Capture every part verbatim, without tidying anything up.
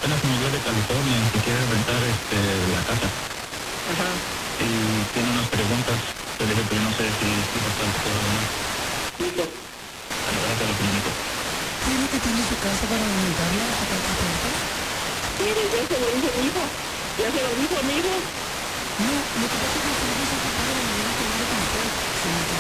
apenas se mudó de California y quiere rentar este, la casa. Ajá. Y tiene unas preguntas. Te dije, pero no sé si si va a estar todo o no. Listo. A la verdad te lo comunico. ¿Tiene que tiene su casa para aumentarla a cuatro puertas? Mire, ya se lo dijo mi hijo. Ya se lo dijo mi hijo. No, lo que pasa es que el servicio es ocupado de manera que hablar con usted, señorita.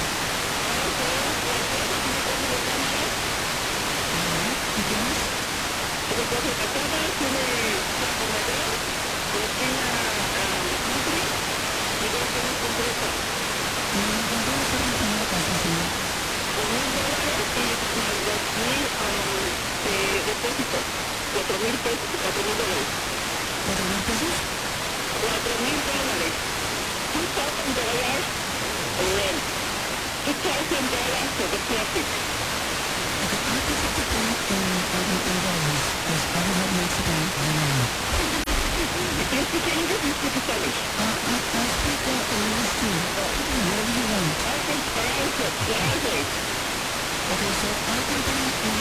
Ajá. ¿Y qué más? Tiene cuatro casadas, tiene campo mayor, cocina amplia y dos camas completas. ¿Y en cuánto va a estar rentando la casa, señor? Con mil dólares y más dos mil de depósito. Cuatro mil pesos, cuatro mil dólares. ¿Cuatro mil pesos? Cuatro mil dólares. Two thousand dollars rent. Two thousand dollars for the profit. Okay, I can take the payment in, in, in dollars, because I don't have Mexican right now. If you speak English, you speak Spanish. Uh, I, I speak uh, English too. Whatever you want. I speak Spanish. Gracias. Okay, so I can pay in